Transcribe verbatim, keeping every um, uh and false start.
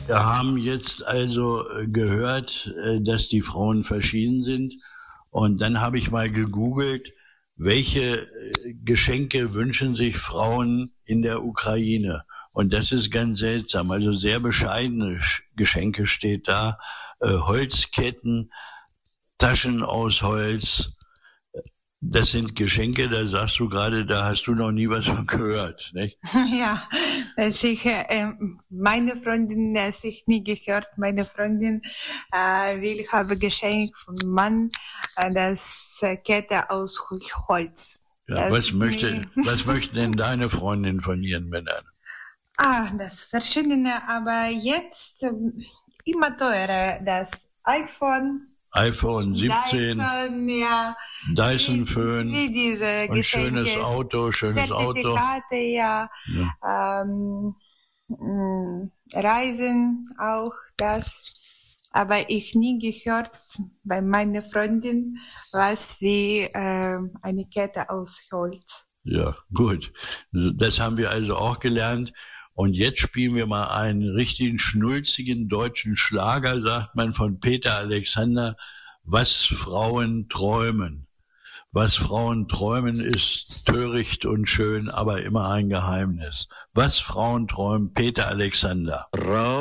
Wir haben jetzt also gehört, dass die Frauen verschieden sind. Und dann habe ich mal gegoogelt, welche Geschenke wünschen sich Frauen in der Ukraine. Und das ist ganz seltsam. Also sehr bescheidene Geschenke steht da. Äh, Holzketten, Taschen aus Holz. Das sind Geschenke, da sagst du gerade, da hast du noch nie was von gehört, nicht? Ja, sicher. Äh, meine Freundin, das ich nie gehört. Meine Freundin äh, will habe Geschenk vom Mann, äh, das äh, Kette aus Holz. Ja, was möchte, was möchten denn deine Freundin von ihren Männern? Ah, das verschiedene, aber jetzt äh, immer teurer. Das iPhone. iPhone siebzehn, Dyson, ja. Dyson Föhn, wie, wie diese und Geschenke, schönes Auto, schönes Auto. Zertifikate, ja, ja. Ähm, mh, Reisen auch, das. Aber ich nie gehört bei meiner Freundin was wie äh, eine Kette aus Holz. Ja, gut. Das haben wir also auch gelernt. Und jetzt spielen wir mal einen richtigen schnulzigen deutschen Schlager, sagt man, von Peter Alexander, was Frauen träumen. Was Frauen träumen ist töricht und schön, aber immer ein Geheimnis. Was Frauen träumen, Peter Alexander.